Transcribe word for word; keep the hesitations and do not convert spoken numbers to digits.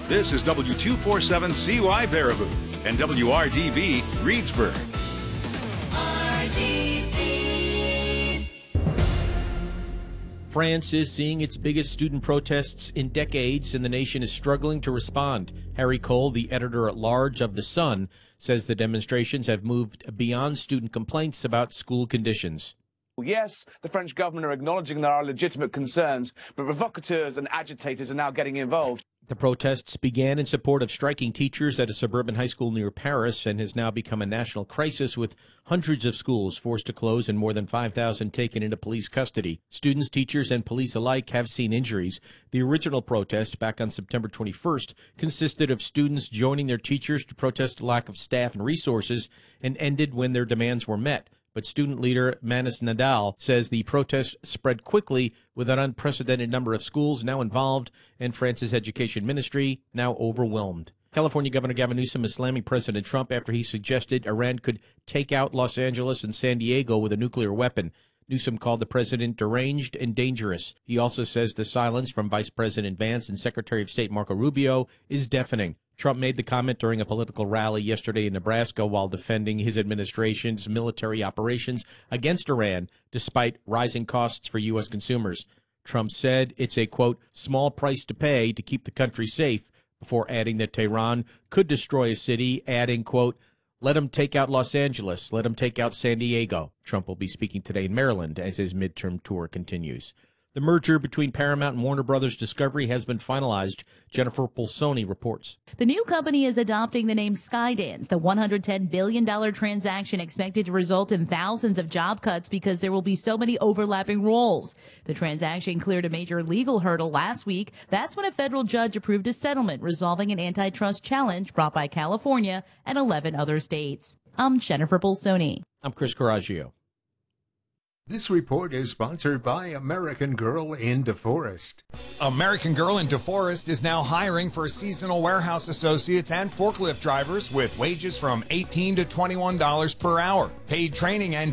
This is W two forty-seven C Y Baraboo and W R D V Reedsburg. France is seeing its biggest student protests in decades, and the nation is struggling to respond. Harry Cole, the editor-at-large of The Sun, says the demonstrations have moved beyond student complaints about school conditions. Yes, the French government are acknowledging there are legitimate concerns, but provocateurs and agitators are now getting involved. The protests began in support of striking teachers at a suburban high school near Paris and has now become a national crisis, with hundreds of schools forced to close and more than five thousand taken into police custody. Students, teachers, and police alike have seen injuries. The original protest back on September twenty-first consisted of students joining their teachers to protest a lack of staff and resources and ended when their demands were met. But student leader Manis Nadal says the protest spread quickly, with an unprecedented number of schools now involved and France's education ministry now overwhelmed. California Governor Gavin Newsom is slamming President Trump after he suggested Iran could take out Los Angeles and San Diego with a nuclear weapon. Newsom called the president deranged and dangerous. He also says the silence from Vice President Vance and Secretary of State Marco Rubio is deafening. Trump made the comment during a political rally yesterday in Nebraska while defending his administration's military operations against Iran, despite rising costs for U S consumers. Trump said it's a, quote, small price to pay to keep the country safe, before adding that Tehran could destroy a city, adding, quote, let him take out Los Angeles, let him take out San Diego. Trump will be speaking today in Maryland as his midterm tour continues. The merger between Paramount and Warner Brothers Discovery has been finalized. Jennifer Pulsoni reports. The new company is adopting the name Skydance, the one hundred ten billion dollars transaction expected to result in thousands of job cuts because there will be so many overlapping roles. The transaction cleared a major legal hurdle last week. That's when a federal judge approved a settlement resolving an antitrust challenge brought by California and eleven other states. I'm Jennifer Pulsoni. I'm Chris Coraggio. This report is sponsored by American Girl in DeForest. American Girl in DeForest is now hiring for seasonal warehouse associates and forklift drivers with wages from eighteen to twenty-one dollars per hour. Paid training and